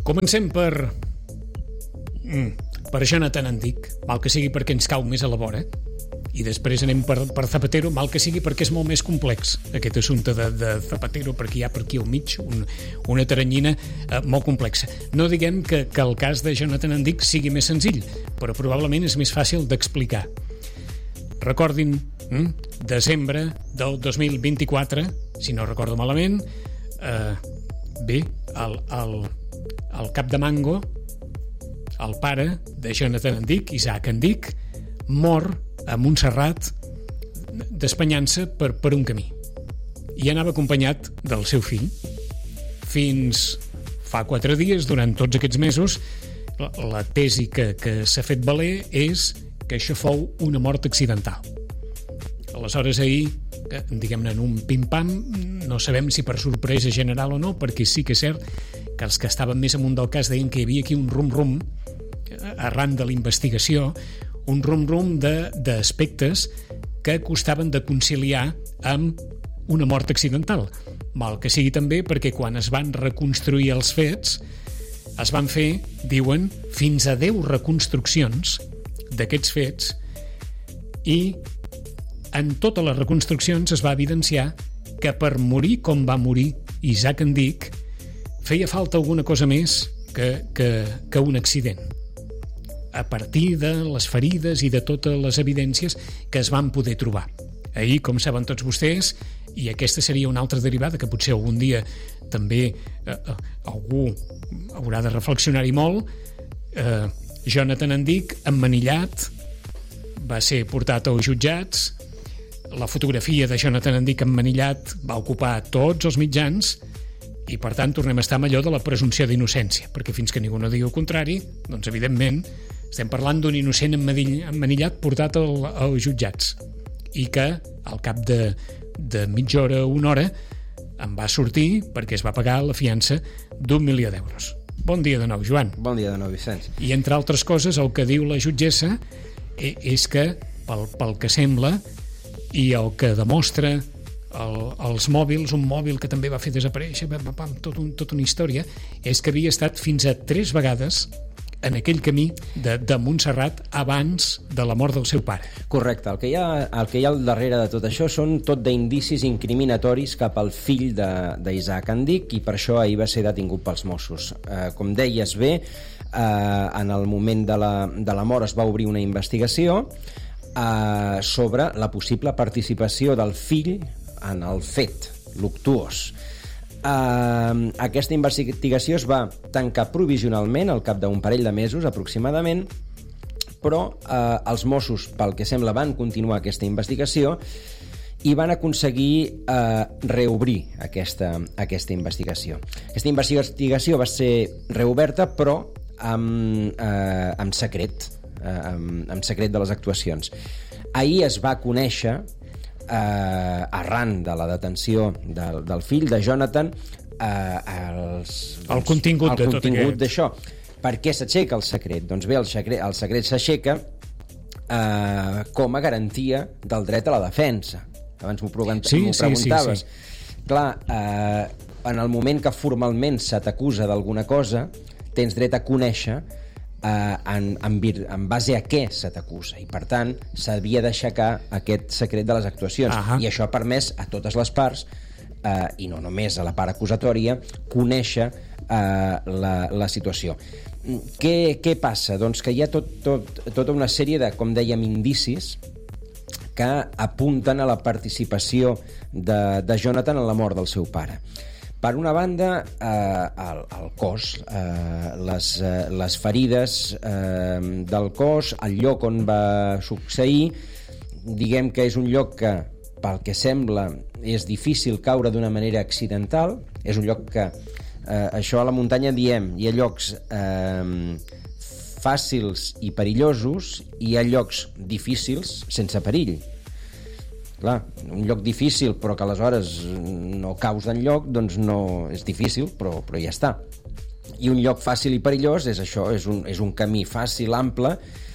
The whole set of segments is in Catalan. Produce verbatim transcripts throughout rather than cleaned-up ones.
Comencem per... Mm, per Jonathan Endic, mal que sigui perquè ens cau més a la vora, i després anem per, per Zapatero, mal que sigui perquè és molt més complex aquest assumpte de, de Zapatero, perquè hi ha per aquí al mig un, una taranyina eh, molt complexa. No diguem que, que el cas de Jonathan Endic sigui més senzill, però probablement és més fàcil d'explicar. Recordin, hm, desembre del dos mil vint-i-quatre, si no recordo malament, eh, bé, el, el, el cap de Mango, el pare de Jonathan Endic, Isaac Endic, mor a Montserrat despanyant-se per, per un camí. I anava acompanyat del seu fill. Fins fa quatre dies, durant tots aquests mesos, la, la tesi que, que s'ha fet valer és que això fou una mort accidental. Aleshores, ahir, diguem-ne, en un pim-pam, no sabem si per sorpresa general o no, perquè sí que és cert que els que estaven més amunt del cas deien que hi havia aquí un rum-rum arran de la investigació, un rum-rum d'aspectes que costaven de conciliar amb una mort accidental. Mal que sigui també perquè quan es van reconstruir els fets es van fer, diuen, fins a deu reconstruccions d'aquests fets i en totes les reconstruccions es va evidenciar que per morir com va morir Isaac Endic feia falta alguna cosa més que, que, que un accident, a partir de les ferides i de totes les evidències que es van poder trobar. Ahir, com saben tots vostès, i aquesta seria una altra derivada que potser algun dia també eh, algú haurà de reflexionar-hi molt, eh, Jonathan Endic, emmanillat, va ser portat als jutjats, la fotografia de Jonathan Endic emmanillat va ocupar tots els mitjans i, per tant, tornem a estar amb allò de la presumpció d'innocència, perquè fins que ningú no digui el contrari, doncs, evidentment, estem parlant d'un innocent emmanillat portat al, als jutjats i que al cap de, de mitja hora o una hora en va sortir perquè es va pagar la fiança d'un milió d'euros. Bon dia de nou, Joan. Bon dia de nou, Vicenç. I, entre altres coses, el que diu la jutgessa és que, pel, pel que sembla i el que demostra el, els mòbils, un mòbil que també va fer desaparèixer, tot un, tota una història, és que havia estat fins a tres vegades en aquell camí de, de Montserrat abans de la mort del seu pare. Correcte. El que hi ha, el que hi ha al darrere de tot això són tot d'indicis incriminatoris cap al fill d'Isaac Endic i per això ahir va ser detingut pels Mossos. Eh, com deies bé, eh, en el moment de la, de la mort es va obrir una investigació eh, sobre la possible participació del fill en el fet luctuós. Uh, aquesta investigació es va tancar provisionalment al cap d'un parell de mesos aproximadament, però uh, els Mossos, pel que sembla, van continuar aquesta investigació i van aconseguir uh, reobrir aquesta, aquesta investigació. Aquesta investigació va ser reoberta, però amb, uh, amb secret, uh, amb, amb secret de les actuacions. Ahir es va conèixer, Eh, arran de la detenció del, del fill de Jonathan, eh, els, el contingut, el de contingut d'això. Per què s'aixeca el secret? Doncs bé, el secret, el secret s'aixeca eh, com a garantia del dret a la defensa. Abans m'ho preguntaves. Sí, sí, sí, sí. Clar, eh, en el moment que formalment se t'acusa d'alguna cosa, tens dret a conèixer Uh, en, en, vir, en base a què se t'acusa, i per tant s'havia d'aixecar aquest secret de les actuacions. Aha. I això ha permès a totes les parts, uh, i no només a la part acusatòria, conèixer uh, la, la situació. Què, què passa? Doncs que hi ha tot, tot, tota una sèrie de, com dèiem, indicis que apunten a la participació de, de Jonathan en la mort del seu pare. Per una banda, eh, el, el cos, eh, les, eh, les ferides eh, del cos, el lloc on va succeir, diguem que és un lloc que, pel que sembla, és difícil caure d'una manera accidental, és un lloc que, eh, això a la muntanya diem, hi ha llocs eh, fàcils i perillosos i hi ha llocs difícils sense perill. Clar, un lloc difícil però que aleshores no caus d'enlloc, doncs no és difícil, però, però ja està. I un lloc fàcil i perillós és això, és un, és un camí fàcil, ample,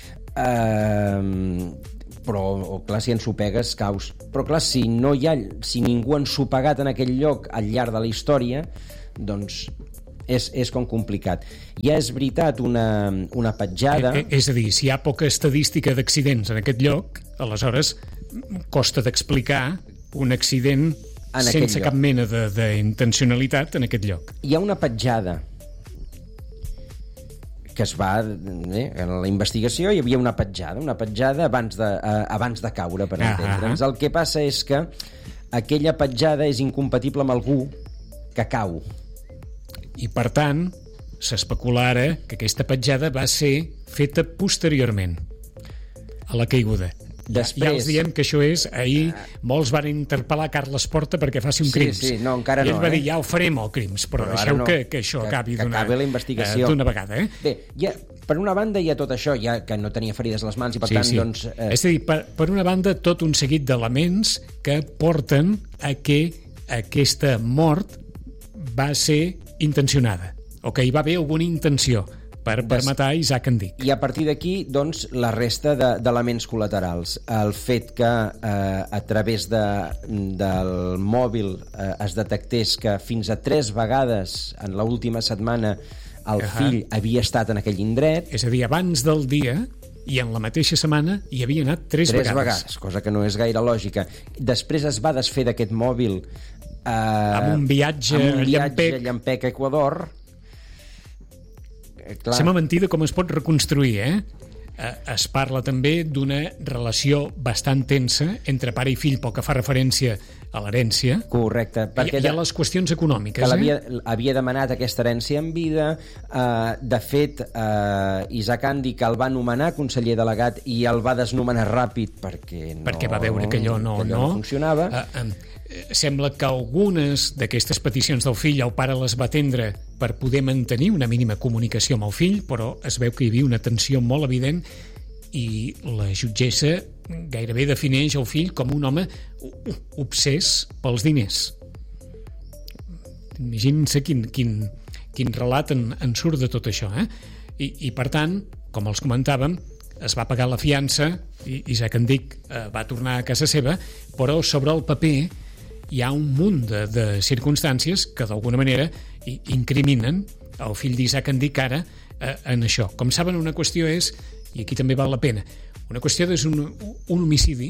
eh, però clar, si ensopegues caus. Però clar, si no hi ha, si ningú ha ensopegat en aquell lloc al llarg de la història, doncs és, és com complicat. Ja és veritat, una, una petjada... Eh, eh, és a dir, si hi ha poca estadística d'accidents en aquest lloc, aleshores costa d'explicar un accident En aquest sense lloc. cap mena de- d'intencionalitat en aquest lloc. Hi ha una petjada que es va... Eh, en la investigació hi havia una petjada, una petjada abans de, eh, abans de caure, per Ah, entendre'ns. ah, El que passa és que aquella petjada és incompatible amb algú que cau. I, per tant, s'especula ara que aquesta petjada va ser feta posteriorment a la caiguda. Després... Ja els diem que això és... Ahir molts van interpel·lar Carles Porta perquè faci un Sí, crims. sí, no, encara I ell no, va eh? dir, ja ho farem, el crims, però, Però ara deixeu no. que, que això Que- acabi que d'una acabi la investigació. eh, d'una vegada. Eh? Bé, ja, per una banda hi ha tot això, ja que no tenia ferides a les mans i per Sí, tant, sí. doncs... Eh, És a dir, per, per una banda, tot un seguit d'elements que porten a que aquesta mort va ser intencionada, o que hi va haver alguna intenció per, per Des- matar Isaac Andic. I a partir d'aquí, doncs, la resta de- d'elements col·laterals. El fet que eh, a través de, del mòbil eh, es detectés que fins a tres vegades en l'última setmana el Ahà. fill havia estat en aquell indret, És a dir, abans del dia i en la mateixa setmana hi havia anat tres, tres vegades. vegades, cosa que no és gaire lògica. Després es va desfer d'aquest mòbil eh, Amb un viatge amb un a viatge Llampec. a Llampec, a Equador. Eh, clar, Sembla mentida com es pot reconstruir, eh? Eh, Es parla també d'una relació bastant tensa entre pare i fill pel que fa referència a l'herència. correcte, Hi, perquè hi ha les qüestions econòmiques, que eh? l'havia havia demanat aquesta herència en vida. Eh, de fet, eh, Isaac Andic el va nomenar conseller delegat i el va desnomenar ràpid perquè no, perquè va veure que allò no, que allò no funcionava. Eh, eh, sembla que algunes d'aquestes peticions del fill el pare les va atendre per poder mantenir una mínima comunicació amb el fill, però es veu que hi havia una tensió molt evident i la jutgessa gairebé defineix el fill com un home obsès pels diners. Imaginin-se quin, quin, quin relat en, en surt de tot això, eh? I, I, per tant, com els comentàvem, es va pagar la fiança i Isaac Andic eh, va tornar a casa seva, però sobre el paper hi ha un munt de, de circumstàncies que d'alguna manera i- incriminen el fill d'Isaac Andic ara eh, en això. Com saben, una qüestió és, i aquí també val la pena, una qüestió és un, un homicidi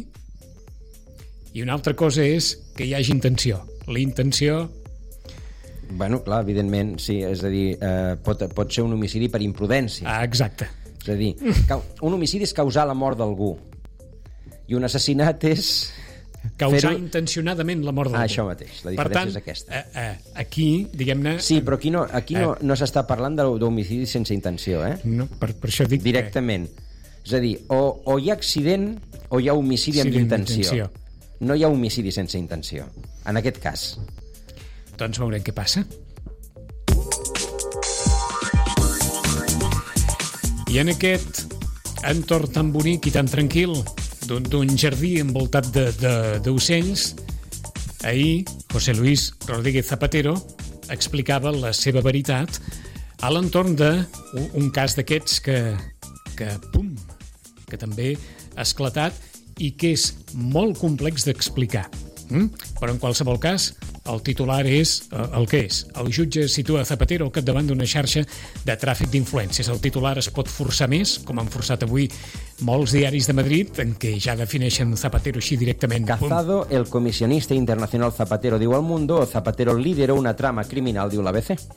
i una altra cosa és que hi hagi intenció. La intenció... Bueno, clar, evidentment, sí, és a dir, eh, pot, pot ser un homicidi per imprudència. Ah, exacte. És a dir, cau- un homicidi és causar la mort d'algú i un assassinat és... Causar fer-ho- intencionadament la mort d'algú. Ah, això mateix, la Per diferència tant, és aquesta. eh, eh, aquí, diguem-ne... Sí, però aquí no, aquí no, Eh. no s'està parlant de- d'homicidi sense intenció, eh? No, per, per això dic Directament. És a dir, o, o hi ha accident o hi ha homicidi amb Homicidi amb intenció. intenció. No hi ha homicidi sense intenció, en aquest cas. que... Doncs veurem què passa. I en aquest entorn tan bonic i tan tranquil d'un d'un jardí envoltat de- de- d'ocells, ahir José Luis Rodríguez Zapatero explicava la seva veritat a l'entorn d'un un cas d'aquests que, que, pum, que també ha esclatat i que és molt complex d'explicar. Mm? Però en qualsevol cas, el titular és eh, el que és. El jutge situa Zapatero al capdavant d'una xarxa de tràfic d'influències. El titular es pot forçar més, com han forçat avui molts diaris de Madrid, en què ja defineixen Zapatero així directament. Pum. Cazado, el comisionista internacional Zapatero diu al Mundo, o Zapatero lideró una trama criminal, diu l'A B C.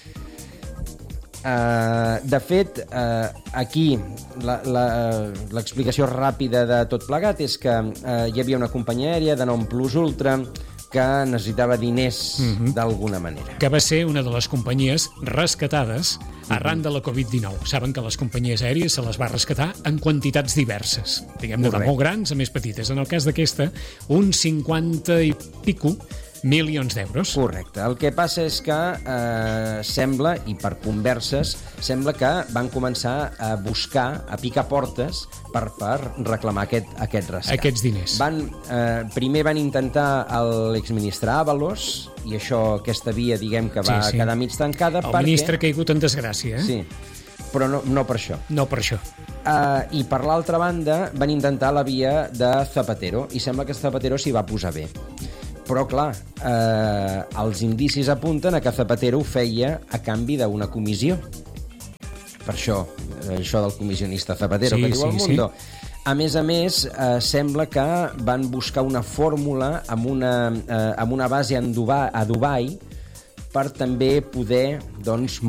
Uh, de fet, uh, aquí la- la- l'explicació ràpida de tot plegat és que uh, hi havia una companyia aèria de nom Plus Ultra que necessitava diners Mhm. d'alguna manera. Que va ser una de les companyies rescatades arran de la covid dinou. Saben que les companyies aèries se les va rescatar en quantitats diverses, diguem-ne, de Correcte. molt grans a més petites. En el cas d'aquesta, uns cinquanta i pico milions d'euros. Correcte. El que passa és que eh, sembla, i per converses, sembla que van començar a buscar, a picar portes per, per reclamar aquest, aquest rescat. Aquests diners. Van, eh, primer van intentar l'exministre Ábalos, i això, aquesta via, diguem que va Sí, sí. quedar mig tancada. El perquè... ministre ha caigut en desgràcia, eh? Sí, però no, no per això. No per això. Uh, I per l'altra banda van intentar la via de Zapatero i sembla que Zapatero s'hi va posar bé. Però, clar, eh, els indicis apunten a que Zapatero ho feia a canvi d'una comissió. Per això, això del comissionista Zapatero, Sí, que diu sí, el Mundo. sí. A més a més, eh, sembla que van buscar una fórmula amb una, eh, amb una base en Dubai, a Dubai per també poder, doncs,